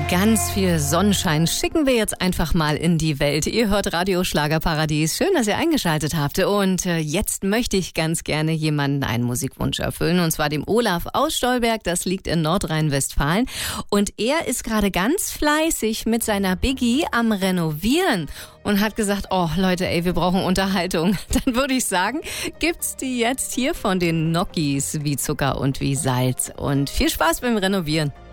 Ganz viel Sonnenschein schicken wir jetzt einfach mal in die Welt. Ihr hört Radio Schlagerparadies. Schön, dass ihr eingeschaltet habt. Und jetzt möchte ich ganz gerne jemanden einen Musikwunsch erfüllen. Und zwar dem Olaf aus Stolberg. Das liegt in Nordrhein-Westfalen. Und er ist gerade ganz fleißig mit seiner Biggie am Renovieren. Und hat gesagt, oh Leute, ey, wir brauchen Unterhaltung. Dann würde ich sagen, gibt's die jetzt hier von den Nokis wie Zucker und wie Salz. Und viel Spaß beim Renovieren.